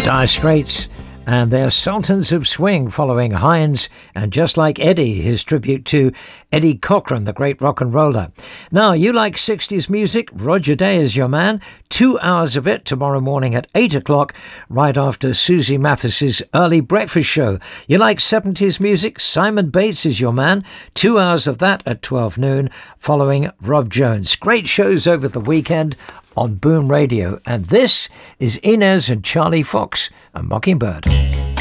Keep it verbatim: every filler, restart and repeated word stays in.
Dire Straits and their Sultans of Swing, following Hines and Just Like Eddie, his tribute to Eddie Cochran, the great rock and roller. Now, you like sixties music? Roger Day is your man. Two hours of it tomorrow morning at eight o'clock, right after Susie Mathis's early breakfast show. You like seventies music? Simon Bates is your man. Two hours of that at twelve noon, following Rob Jones. Great shows over the weekend on Boom Radio. And this is Inez and Charlie Fox and Mockingbird.